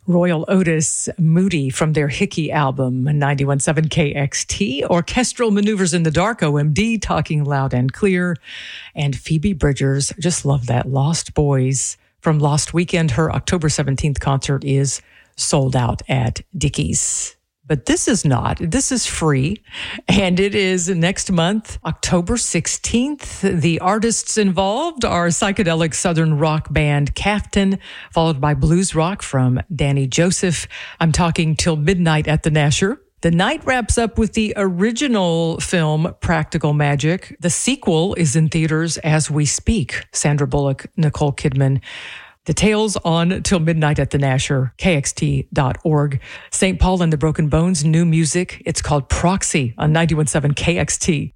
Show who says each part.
Speaker 1: Royal Otis, Moody from their Hickey album, 91.7 KXT. Orchestral Maneuvers in the Dark, OMD, Talking Loud and Clear. And Phoebe Bridgers, just love that. Lost Boys from Lost Weekend. Her October 17th concert is sold out at Dickies. But this is not. This is free. And it is next month, October 16th. The artists involved are psychedelic southern rock band Cafton, followed by blues rock from Danny Joseph. I'm talking Till Midnight at the Nasher. The night wraps up with the original film, Practical Magic. The sequel is in theaters as we speak. Sandra Bullock, Nicole Kidman. Details on Till Midnight at the Nasher, kxt.org. St. Paul and the Broken Bones, new music. It's called Proxy on 91.7 KXT.